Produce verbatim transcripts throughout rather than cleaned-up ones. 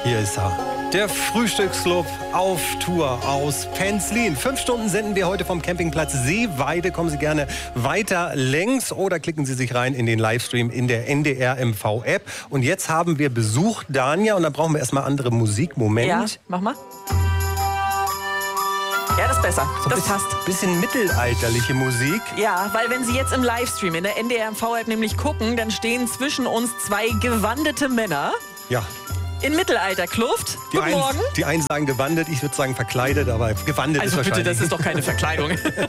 Hier ist er. Der Frühstücksclub auf Tour aus Penzlin. Fünf Stunden senden wir heute vom Campingplatz Seeweide. Kommen Sie gerne weiter längs oder klicken Sie sich rein in den Livestream in der N D R M V-App. Und jetzt haben wir Besuch, Dania, und dann brauchen wir erstmal andere Musik. Moment. Ja, mach mal. Ja, das ist besser. So das bisschen, passt. Bisschen mittelalterliche Musik. Ja, weil wenn Sie jetzt im Livestream in der N D R M V-App nämlich gucken, dann stehen zwischen uns zwei gewandete Männer. Ja. In Mittelalterkluft. Die Guten einen, Morgen. die einen sagen gewandet, ich würde sagen verkleidet, aber gewandet Also ist bitte, wahrscheinlich. das ist doch keine Verkleidung.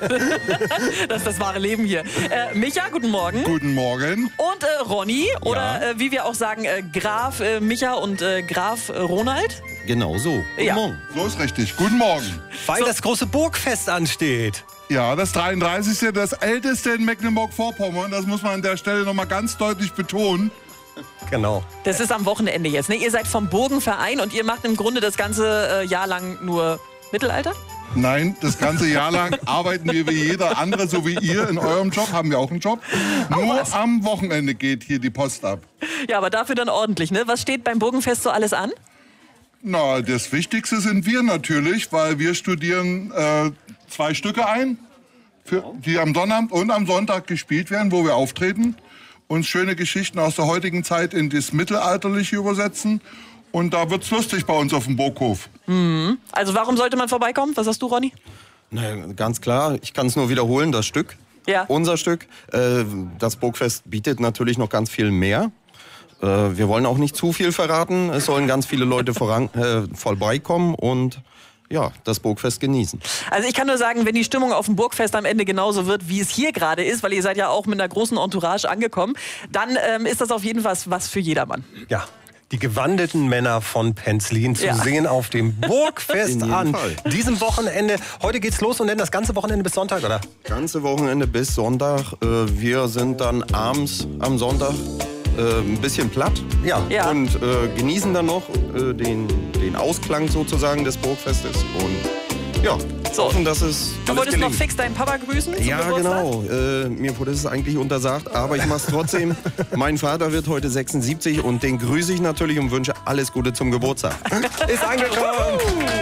Das ist das wahre Leben hier. Äh, Micha, guten Morgen. Guten Morgen. Und äh, Ronny, oder äh, wie wir auch sagen, äh, Graf äh, Micha und äh, Graf äh, Ronald. Genau so. Guten Ja. Morgen. So ist richtig. Guten Morgen. Weil das große Burgfest ansteht. Ja, das dreiunddreißigste, das älteste in Mecklenburg-Vorpommern. Das muss man an der Stelle noch mal ganz deutlich betonen. Genau. Das ist am Wochenende jetzt. Ne? Ihr seid vom Burgenverein und ihr macht im Grunde das ganze äh, Jahr lang nur Mittelalter? Nein, das ganze Jahr lang arbeiten wir wie jeder andere, so wie ihr in eurem Job, haben wir auch einen Job. Nur was? am Wochenende geht hier die Post ab. Ja, aber dafür dann ordentlich. Ne? Was steht beim Burgenfest so alles an? Na, das Wichtigste sind wir natürlich, weil wir studieren äh, zwei Stücke ein, für, die am Sonnabend und am Sonntag gespielt werden, wo wir auftreten. Uns schöne Geschichten aus der heutigen Zeit in das Mittelalterliche übersetzen. Und da wird's lustig bei uns auf dem Burghof. Mhm. Also warum sollte man vorbeikommen? Was sagst du, Ronny? Na, ganz klar, ich kann es nur wiederholen, das Stück, Ja. unser Stück. Äh, das Burgfest bietet natürlich noch ganz viel mehr. Äh, wir wollen auch nicht zu viel verraten. Es sollen ganz viele Leute voran, äh, vorbeikommen und ja, das Burgfest genießen. Also ich kann nur sagen, wenn die Stimmung auf dem Burgfest am Ende genauso wird, wie es hier gerade ist, weil ihr seid ja auch mit einer großen Entourage angekommen, dann ähm, ist das auf jeden Fall was für jedermann. Ja. Die gewandeten Männer von Penzlin zu Ja. sehen auf dem Burgfest In jedem an Fall. diesem Wochenende. Heute geht's los und dann das ganze Wochenende bis Sonntag, oder? Ganze Wochenende bis Sonntag. Äh, wir sind dann abends am Sonntag äh, ein bisschen platt. Ja. Ja. Und äh, genießen dann noch äh, den, den Ausklang sozusagen des Burgfestes. Und ja, So. hoffen, dass es Du alles wolltest noch gelingt. fix deinen Papa grüßen zum Ja, Geburtstag? genau. Äh, mir wurde es eigentlich untersagt, aber ich mache es trotzdem. Mein Vater wird heute sechsundsiebzig und den grüße ich natürlich und wünsche alles Gute zum Geburtstag. Ist angekommen.